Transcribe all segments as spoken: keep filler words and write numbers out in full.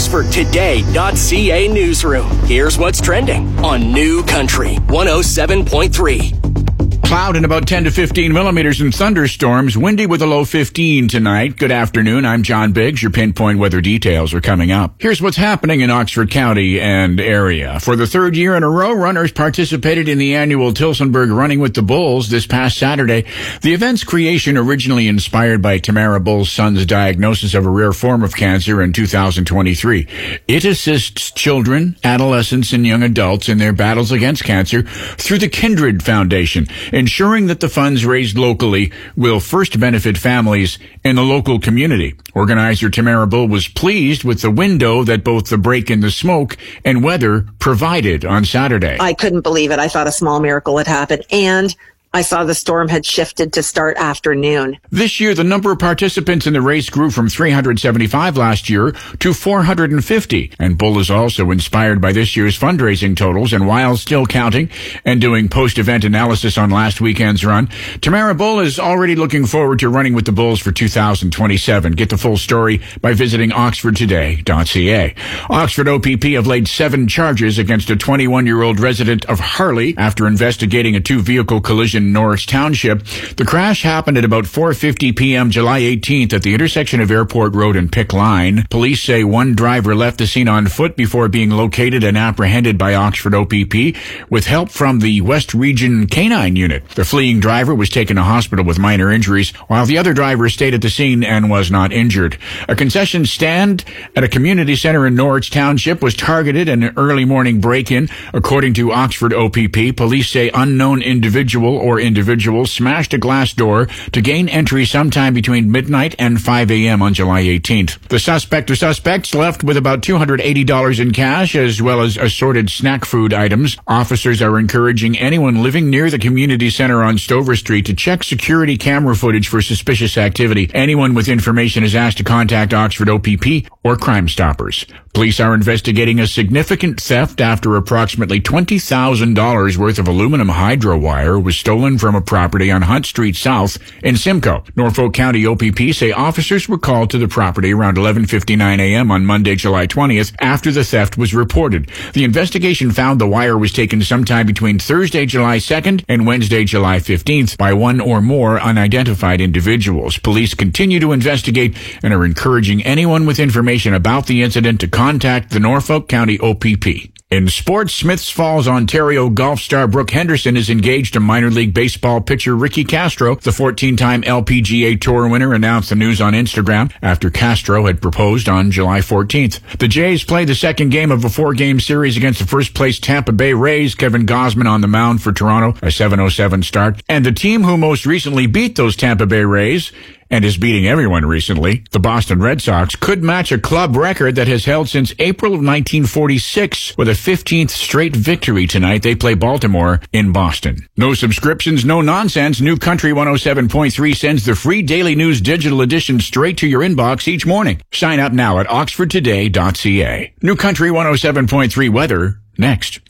Oxford Today dot C A newsroom. Here's what's trending on New Country one oh seven point three. Cloud and about ten to fifteen millimeters in thunderstorms. Windy with a low fifteen tonight. Good afternoon. I'm John Biggs. Your pinpoint weather details are coming up. Here's what's happening in Oxford County and area. For the third year in a row, runners participated in the annual Tillsonburg Running with the Bulls this past Saturday. The event's creation, originally inspired by Tamara Bull's son's diagnosis of a rare form of cancer in two thousand twenty-three. It assists children, adolescents, and young adults in their battles against cancer through the Kindred Foundation, ensuring that the funds raised locally will first benefit families in the local community. Organizer Tamara Bull was pleased with the window that both the break in the smoke and weather provided on Saturday. I couldn't believe it. I thought a small miracle had happened, and I saw the storm had shifted to start afternoon. This year, the number of participants in the race grew from three hundred seventy-five last year to four hundred fifty. And Bull is also inspired by this year's fundraising totals. And while still counting and doing post-event analysis on last weekend's run, Tamara Bull is already looking forward to running with the Bulls for two thousand twenty-seven. Get the full story by visiting Oxford Today dot C A. Oxford O P P have laid seven charges against a twenty-one-year-old resident of Harley after investigating a two-vehicle collision in Norwich Township. The crash happened at about four fifty p.m. July eighteenth at the intersection of Airport Road and Pick Line. Police say one driver left the scene on foot before being located and apprehended by Oxford O P P with help from the West Region Canine Unit. The fleeing driver was taken to hospital with minor injuries, while the other driver stayed at the scene and was not injured. A concession stand at a community center in Norwich Township was targeted in an early morning break-in. According to Oxford O P P, police say unknown individual or individuals smashed a glass door to gain entry sometime between midnight and five a.m. on July eighteenth. The suspect or suspects left with about two hundred eighty dollars in cash as well as assorted snack food items. Officers are encouraging anyone living near the community center on Stover Street to check security camera footage for suspicious activity. Anyone with information is asked to contact Oxford O P P or Crime Stoppers. Police are investigating a significant theft after approximately twenty thousand dollars worth of aluminum hydro wire was stolen from a property on Hunt Street South in Simcoe. Norfolk County O P P say officers were called to the property around eleven fifty-nine a.m. on Monday, July twentieth, after the theft was reported. The investigation found the wire was taken sometime between Thursday, July second and Wednesday, July fifteenth by one or more unidentified individuals. Police continue to investigate and are encouraging anyone with information about the incident to contact the Norfolk County O P P. In sports, Smiths Falls, Ontario golf star Brooke Henderson is engaged to minor league baseball pitcher Ricky Castro. The fourteen-time L P G A Tour winner announced the news on Instagram after Castro had proposed on July fourteenth. The Jays played the second game of a four-game series against the first-place Tampa Bay Rays. Kevin Gausman on the mound for Toronto, a seven oh seven start. And the team who most recently beat those Tampa Bay Rays and is beating everyone recently, the Boston Red Sox, could match a club record that has held since April of nineteen forty-six with a fifteenth straight victory tonight. They play Baltimore in Boston. No subscriptions, no nonsense. New Country one oh seven point three sends the free Daily News digital edition straight to your inbox each morning. Sign up now at Oxford Today dot C A. New Country one oh seven point three weather next.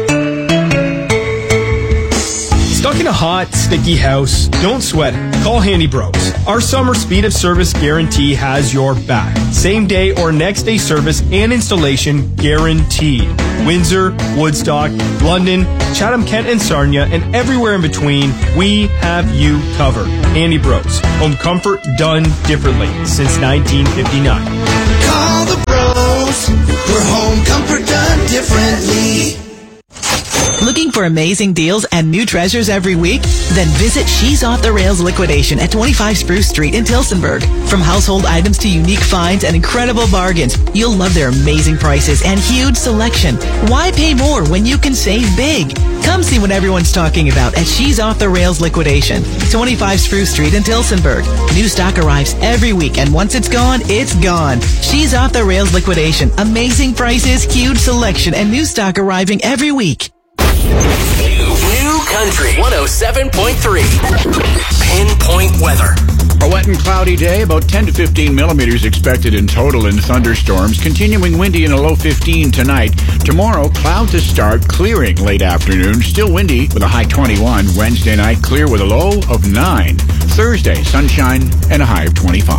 Stuck in a hot, sticky house? Don't sweat it. Call Handy Bros. Our summer speed of service guarantee has your back. Same day or next day service and installation guaranteed. Windsor, Woodstock, London, Chatham-Kent and Sarnia, and everywhere in between, we have you covered. Handy Bros. Home comfort done differently since nineteen fifty-nine. Call the Bros. For home comfort done differently. Looking for amazing deals and new treasures every week? Then visit She's Off the Rails Liquidation at twenty-five Spruce Street in Tillsonburg. From household items to unique finds and incredible bargains, you'll love their amazing prices and huge selection. Why pay more when you can save big? Come see what everyone's talking about at She's Off the Rails Liquidation, twenty-five Spruce Street in Tillsonburg. New stock arrives every week, and once it's gone, it's gone. She's Off the Rails Liquidation. Amazing prices, huge selection, and new stock arriving every week. New Country one oh seven point three. Pinpoint weather. A wet and cloudy day, about ten to fifteen millimeters expected in total in thunderstorms. Continuing windy in a low fifteen tonight. Tomorrow, cloud to start, clearing late afternoon. Still windy with a high twenty-one. Wednesday night, clear with a low of nine. Thursday, sunshine and a high of twenty-five.